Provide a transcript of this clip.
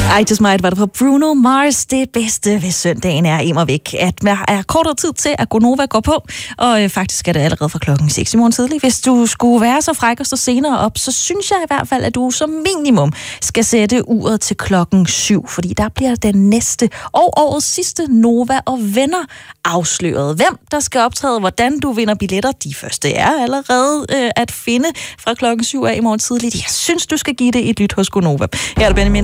I Just Might var det fra Bruno Mars. Det bedste ved søndagen er immer væk, at der er kortere tid til, at Gonova går på. Og faktisk er det allerede fra klokken 6 i morgen tidlig. Hvis du skulle være så fræk og stå senere op, så synes jeg i hvert fald, at du som minimum skal sætte uret til klokken 7. Fordi der bliver den næste og årets sidste Nova og Venner afsløret. Hvem der skal optræde, hvordan du vinder billetter, de første er allerede at finde fra klokken 7 af i morgen tidlig. Jeg synes, du skal give det et lyt hos Gonova. Her er det Benjamin.